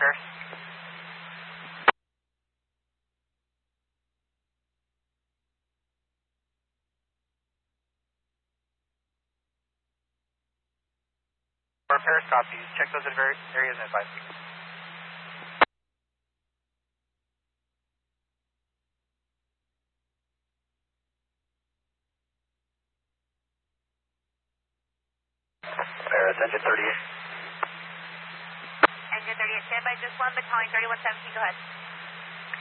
repairs. Repairs copies. Check those areas and advise. Engine 38. Engine 38, stand by just one, battalion 3117, go ahead.